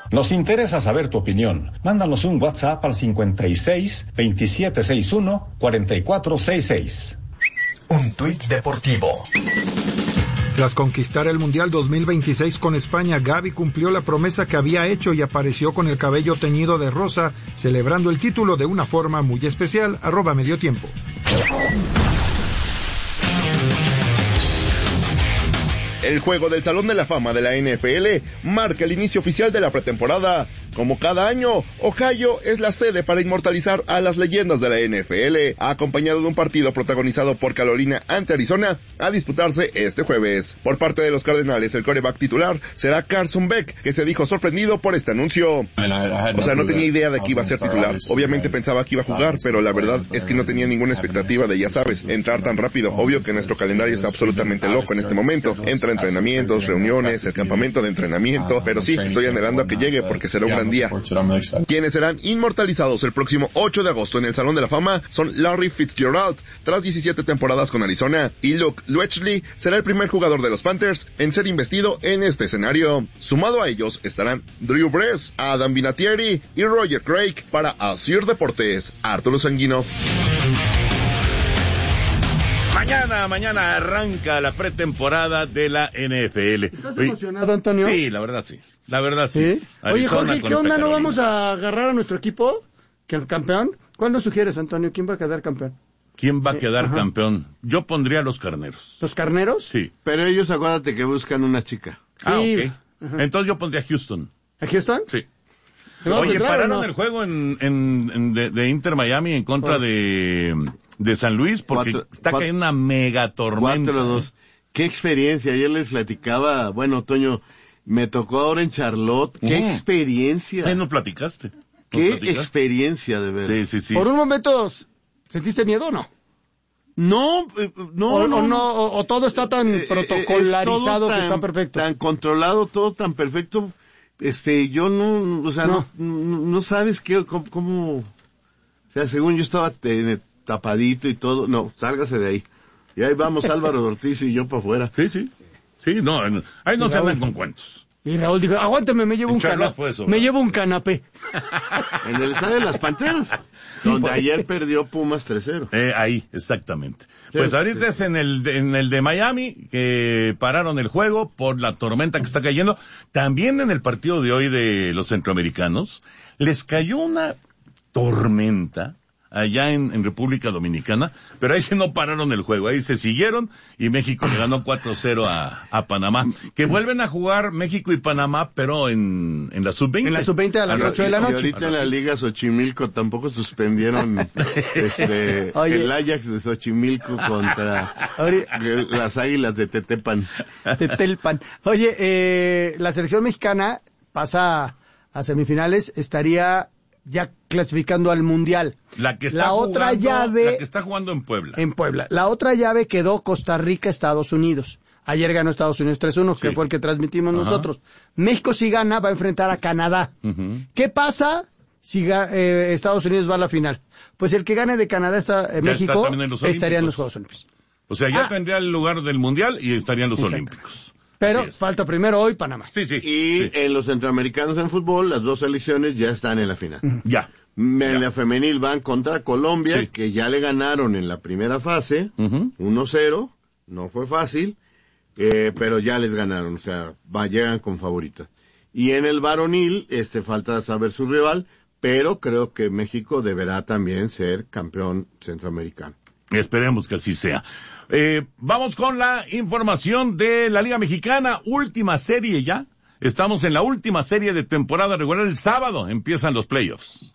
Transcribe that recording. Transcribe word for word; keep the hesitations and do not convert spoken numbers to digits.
Nos interesa saber tu opinión. Mándanos un WhatsApp al cincuenta y seis, veintisiete sesenta y uno, cuarenta y cuatro sesenta y seis. Un tuit deportivo. Tras conquistar el Mundial dos mil veintiséis con España, Gavi cumplió la promesa que había hecho y apareció con el cabello teñido de rosa, celebrando el título de una forma muy especial. Arroba Medio Tiempo. El juego del Salón de la Fama de la N F L marca el inicio oficial de la pretemporada. Como cada año, Ohio es la sede para inmortalizar a las leyendas de la N F L, acompañado de un partido protagonizado por Carolina ante Arizona, a disputarse este jueves. Por parte de los Cardenales, el quarterback titular será Carson Beck, que se dijo sorprendido por este anuncio. O sea, no tenía idea de que iba a ser titular. Obviamente pensaba que iba a jugar, pero la verdad es que no tenía ninguna expectativa de, ya sabes, entrar tan rápido. Obvio que nuestro calendario está absolutamente loco en este momento. Entra entrenamientos, reuniones, el campamento de entrenamiento, pero sí, estoy anhelando a que llegue porque será un gran día. Quienes serán inmortalizados el próximo ocho de agosto en el Salón de la Fama son Larry Fitzgerald, tras diecisiete temporadas con Arizona, y Luke Luetschli será el primer jugador de los Panthers en ser investido en este escenario. Sumado a ellos estarán Drew Brees, Adam Vinatieri y Roger Craig. Para Asir Deportes, Arturo Sanguino. Mañana, mañana arranca la pretemporada de la N F L. ¿Estás emocionado, Antonio? Sí, la verdad sí. La verdad sí. ¿Sí? Oye, Jorge, ¿qué onda? ¿No vamos a agarrar a nuestro equipo? ¿Que el campeón? ¿Cuál nos sugieres, Antonio? ¿Quién va a quedar campeón? ¿Quién va a quedar eh, campeón? Yo pondría a los carneros. ¿Los carneros? Sí. Pero ellos, acuérdate que buscan una chica. Ah, Sí. ok. Ajá. Entonces yo pondría a Houston. ¿A Houston? Sí. Claro, Oye, pararon no. el juego en, en, en de, de Inter Miami en contra de, de San Luis porque Cuatro, está cuatro, cayendo una mega tormenta. cuatro dos. Qué experiencia. Ayer les platicaba, bueno, Toño, me tocó ahora en Charlotte. Qué Mm. experiencia. Ahí nos platicaste. ¿Nos Qué platicaste? experiencia, de verdad. Sí, sí, sí. ¿Por un momento sentiste miedo o no? No, eh, no, o, no, o no o, o todo está tan Eh, eh, protocolarizado es todo que tan- está perfecto. Tan controlado, todo tan perfecto. Este, yo no, o sea, no, no, no sabes qué, cómo, cómo, o sea, según yo estaba te- tapadito y todo. No, sálgase de ahí. Y ahí vamos Álvaro Ortiz y yo para afuera. Sí, sí. Sí, no, no, ahí no se Raúl. andan con cuentos. Y Raúl dijo, aguántame, me llevo En un Charlotte canapé. fue eso, Me ¿verdad? llevo un canapé. En el estadio de las Panteras, donde ayer perdió Pumas tres cero. Eh, ahí, exactamente. Sí, Pues ahorita sí. es en el, de, en el de Miami, que pararon el juego por la tormenta que está cayendo. También en el partido de hoy de los centroamericanos, les cayó una tormenta allá en, en República Dominicana, pero ahí sí no pararon el juego, ahí se siguieron y México le ganó cuatro cero a, a Panamá, que vuelven a jugar México y Panamá, pero en, en la sub veinte. En la sub veinte a las Al ocho de la Y noche. ahorita en la Liga Xochimilco tampoco suspendieron este, Oye. el Ajax de Xochimilco contra Ahorita- las Águilas de Tetepan. de Telpan. Oye, eh, la selección mexicana pasa a semifinales, estaría ya clasificando al Mundial. La que está La otra jugando, llave- la que está jugando en Puebla. En Puebla. La otra llave quedó Costa Rica, Estados Unidos. Ayer ganó Estados Unidos tres uno, que Sí. fue el que transmitimos Ajá. nosotros. México si gana va a enfrentar a Canadá. Ujú. ¿Qué pasa si ga- eh, Estados Unidos va a la final? Pues el que gane de Canadá, está, eh, Ya está México, también en los estaría en los Olímpicos. Juegos Olímpicos. O sea, ya Ah. tendría el lugar del Mundial y estarían los Exacto. Olímpicos. Pero Así es. falta primero hoy Panamá. Sí, sí. Y sí. en los centroamericanos en fútbol, las dos selecciones ya están en la final. Ya. En Ya. la femenil van contra Colombia, Sí. que ya le ganaron en la primera fase, Ujú. uno cero, no fue fácil, eh, pero ya les ganaron, o sea, va, llegan con favorita. Y en el varonil, este, falta saber su rival, pero creo que México deberá también ser campeón centroamericano. Esperemos que así sea. Eh, vamos con la información de la Liga Mexicana, última serie ya. Estamos en la última serie de temporada regular. El sábado empiezan los playoffs.